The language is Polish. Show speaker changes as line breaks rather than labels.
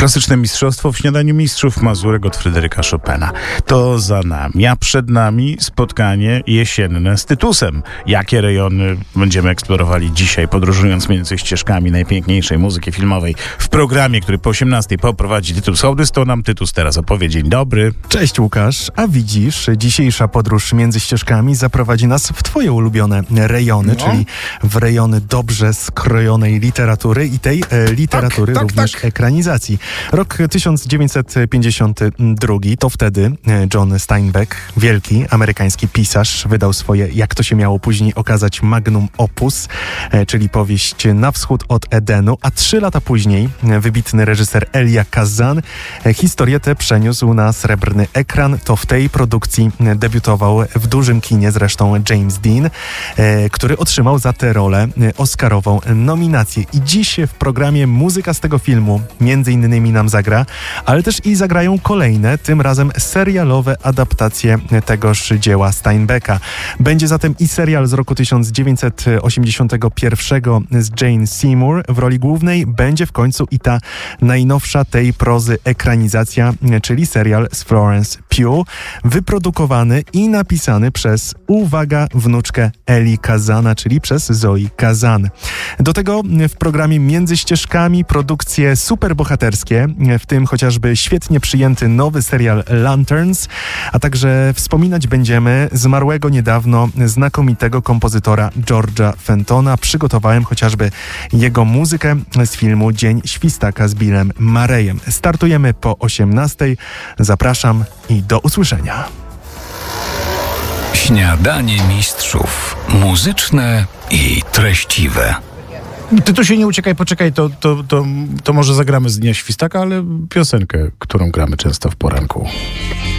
Klasyczne mistrzostwo w śniadaniu mistrzów, Mazurek od Fryderyka Chopina. To za nami, a przed nami spotkanie jesienne z Tytusem. Jakie rejony będziemy eksplorowali dzisiaj, podróżując między ścieżkami najpiękniejszej muzyki filmowej w programie, który po 18 poprowadzi Tytus Hołdys, to nam Tytus teraz opowie. Dzień dobry.
Cześć Łukasz, a widzisz, dzisiejsza podróż między ścieżkami zaprowadzi nas w twoje ulubione rejony, czyli w rejony dobrze skrojonej literatury i tej literatury również ekranizacji. Rok 1952, to wtedy John Steinbeck, wielki amerykański pisarz, wydał swoje, jak to się miało później okazać, magnum opus, czyli powieść Na wschód od Edenu, a 3 lata później wybitny reżyser Elia Kazan historię tę przeniósł na srebrny ekran. To w tej produkcji debiutował w dużym kinie zresztą James Dean, który otrzymał za tę rolę oscarową nominację. I dziś w programie muzyka z tego filmu między innymi nam zagra, ale też i zagrają kolejne, tym razem serialowe adaptacje tegoż dzieła Steinbecka. Będzie zatem i serial z roku 1981 z Jane Seymour w roli głównej, będzie w końcu i ta najnowsza tej prozy ekranizacja, czyli serial z Florence Pugh, wyprodukowany i napisany przez, uwaga, wnuczkę Eli Kazana, czyli przez Zoe Kazan. Do tego w programie Między ścieżkami produkcje superbohaterskie, w tym chociażby świetnie przyjęty nowy serial Lanterns, a także wspominać będziemy zmarłego niedawno znakomitego kompozytora George'a Fentona. Przygotowałem chociażby jego muzykę z filmu Dzień Świstaka z Billem Murrayem. Startujemy po 18:00. Zapraszam i do usłyszenia.
Śniadanie mistrzów. Muzyczne i treściwe.
Ty tu się nie uciekaj, poczekaj, to może zagramy z Dnia Świstaka, ale piosenkę, którą gramy często w poranku.